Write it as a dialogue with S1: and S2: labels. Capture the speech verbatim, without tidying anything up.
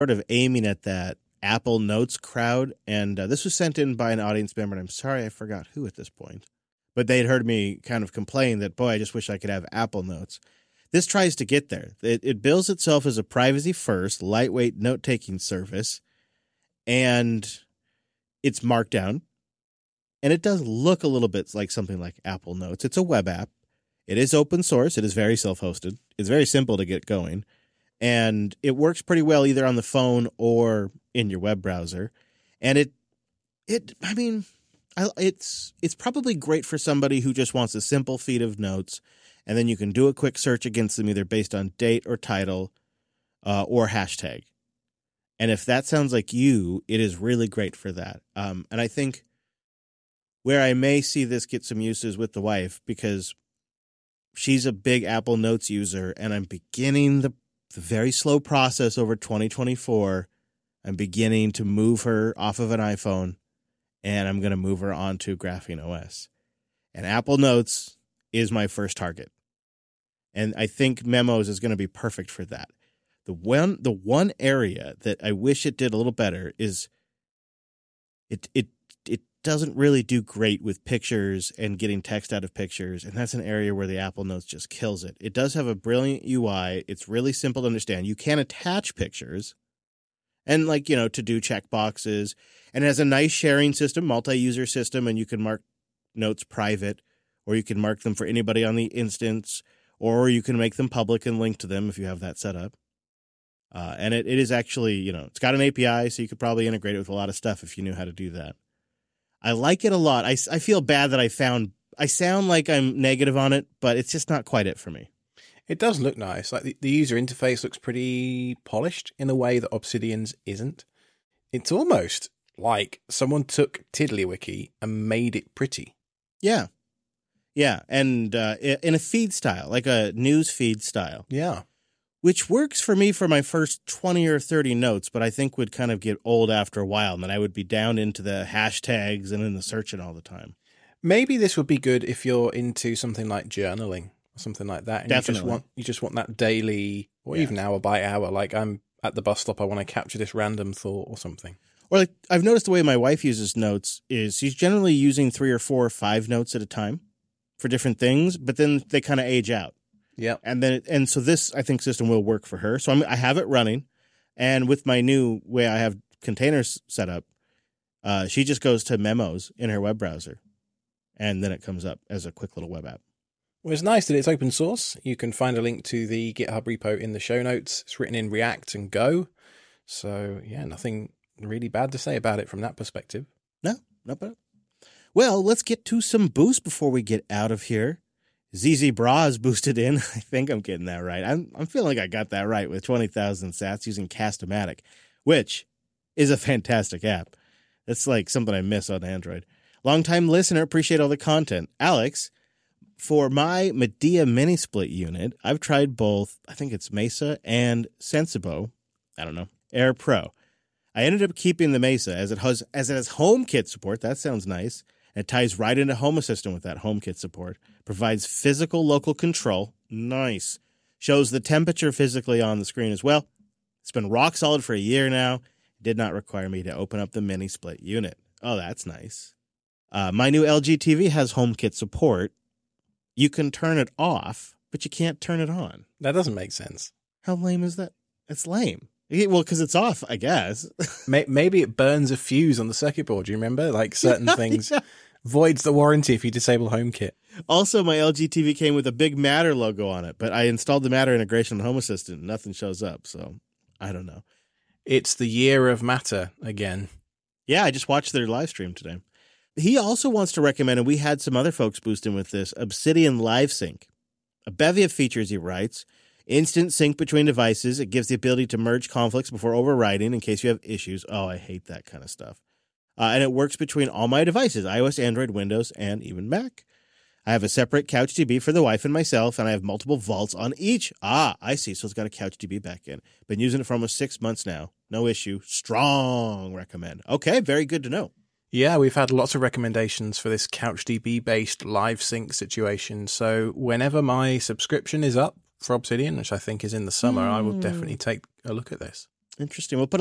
S1: sort of aiming at that Apple Notes crowd. And uh, this was sent in by an audience member, and I'm sorry I forgot who at this point. But they'd heard me kind of complain that, boy, I just wish I could have Apple Notes. This tries to get there. It, it bills itself as a privacy-first, lightweight note-taking service, and it's Markdown. And it does look a little bit like something like Apple Notes. It's a web app. It is open source. It is very self-hosted. It's very simple to get going. And it works pretty well either on the phone or in your web browser. And it, it, I mean, I, it's it's probably great for somebody who just wants a simple feed of notes, and then you can do a quick search against them either based on date or title uh, or hashtag. And if that sounds like you, it is really great for that. Um, and I think where I may see this get some uses with the wife, because she's a big Apple Notes user, and I'm beginning the, the very slow process over twenty twenty-four. I'm beginning to move her off of an iPhone, and I'm going to move her onto Graphene O S. And Apple Notes is my first target. And I think Memos is going to be perfect for that. The one the one area that I wish it did a little better is it it it doesn't really do great with pictures and getting text out of pictures, and that's an area where the Apple Notes just kills it. It does have a brilliant U I. It's really simple to understand. You can attach pictures and, like, you know, to do checkboxes, and it has a nice sharing system, multi-user system, and you can mark notes private, or you can mark them for anybody on the instance, or you can make them public and link to them if you have that set up. Uh, and it, it is actually, you know, it's got an A P I, so you could probably integrate it with a lot of stuff if you knew how to do that. I like it a lot. I, I feel bad that I found, I sound like I'm negative on it, but it's just not quite it for me.
S2: It does look nice. Like the, the user interface looks pretty polished in a way that Obsidian's isn't. It's almost like someone took TiddlyWiki and made it pretty.
S1: Yeah. Yeah. And uh, in a feed style, like a news feed style.
S2: Yeah.
S1: Which works for me for my first twenty or thirty notes, but I think would kind of get old after a while. And then I would be down into the hashtags and in the searching all the time.
S2: Maybe this would be good if you're into something like journaling or something like that. And
S1: Definitely.
S2: You just want, you just want that daily or
S1: Yeah.
S2: even hour by hour. Like, I'm at the bus stop, I want to capture this random thought or something.
S1: Or like I've noticed the way my wife uses notes is she's generally using three or four or five notes at a time for different things, but then they kind of age out.
S2: Yeah.
S1: And then, and so this, I think, system will work for her. So I'm, I have it running, and with my new way I have containers set up, uh, she just goes to Memos in her web browser, and then it comes up as a quick little web app.
S2: Well, it's nice that it's open source. You can find a link to the GitHub repo in the show notes. It's written in React and Go. So yeah, nothing really bad to say about it from that perspective.
S1: No, not bad. Well, let's get to some boost before we get out of here. Z Z Braz boosted in. I think I'm getting that right. I'm I'm feeling like I got that right with twenty thousand sats using Cast-O-Matic, which is a fantastic app. That's like something I miss on Android. Longtime listener, appreciate all the content. Alex, for my Medea mini split unit, I've tried both, I think it's Mesa and Sensibo. I don't know, Air Pro. I ended up keeping the Mesa as it has as it has HomeKit support. That sounds nice. It ties right into Home Assistant with that HomeKit support. Provides physical local control. Nice. Shows the temperature physically on the screen as well. It's been rock solid for a year now. It did not require me to open up the mini split unit. Oh, that's nice. Uh, my new L G T V has HomeKit support. You can turn it off, but you can't turn it on.
S2: That doesn't make sense.
S1: How lame is that? It's lame. Well, because it's off, I guess.
S2: Maybe it burns a fuse on the circuit board. Do you remember? Like certain things. Yeah. Voids the warranty if you disable HomeKit.
S1: Also, my L G T V came with a big Matter logo on it, but I installed the Matter integration on Home Assistant and nothing shows up, so I don't know.
S2: It's the year of Matter again.
S1: Yeah, I just watched their live stream today. He also wants to recommend, and we had some other folks boost in with this, Obsidian Live Sync. A bevy of features, he writes. Instant sync between devices. It gives the ability to merge conflicts before overriding in case you have issues. Oh, I hate that kind of stuff. Uh, and it works between all my devices, iOS, Android, Windows, and even Mac. I have a separate CouchDB for the wife and myself, and I have multiple vaults on each. Ah, I see. So it's got a CouchDB backend. Been using it for almost six months now. No issue. Strong recommend. Okay, very good to know.
S2: Yeah, we've had lots of recommendations for this CouchDB-based live sync situation. So whenever my subscription is up for Obsidian, which I think is in the summer, mm. I will definitely take a look at this.
S1: Interesting. We'll put